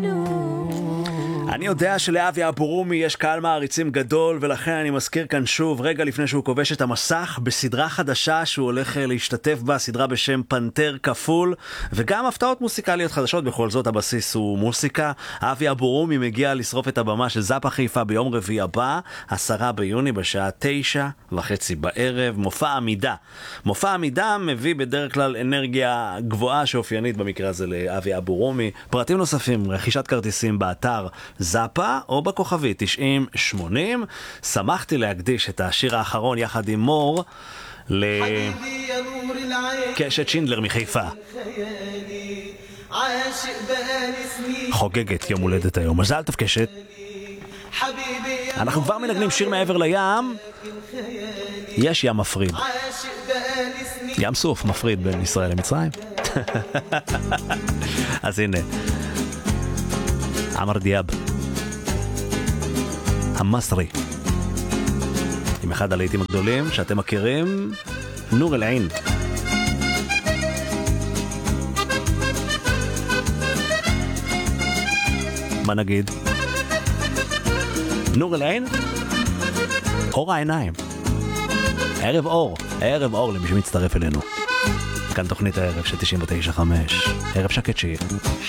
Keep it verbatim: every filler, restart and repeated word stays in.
אני יודע שלאבי אבורומי יש קהל מעריצים גדול, ולכן אני מזכיר כאן שוב, רגע לפני שהוא כובש את המסך, בסדרה חדשה שהוא הולך להשתתף בה, סדרה בשם פנתר כפול, וגם הפתעות מוסיקליות חדשות, בכל זאת הבסיס הוא מוסיקה. אבי אבורומי מגיע לשרוף את הבמה של זאפה חיפה ביום רביעי הבא, עשרה ביוני בשעה תשע וחצי בערב, מופע עמידה. מופע עמידה מביא בדרך כלל אנרגיה גבוהה שאופיינית במקרה הזה לאבי אבורומי. פרטים נוספים, רכישת כרטיסים באתר זאפה או בכוכבי תשעים שמונים. שמחתי להקדיש את השיר האחרון יחד עם מור לקשת שינדלר מחיפה, חוגגת יום הולדת היום. מזל טוב קשת. אנחנו כבר מנגנים שיר מעבר לים. יש ים מפריד, ים סוף מפריד בין ישראל למצרים. אז הנה עמר דיאב המסרי עם אחד הלהיטים הגדולים שאתם מכירים, נור אל-עין. מה נגיד? נור אל-עין, אור העיניים. ערב אור, ערב אור למי שמצטרף אלינו. כאן תוכנית הערב של תשעים ותשע חמש, ערב שקט שיר.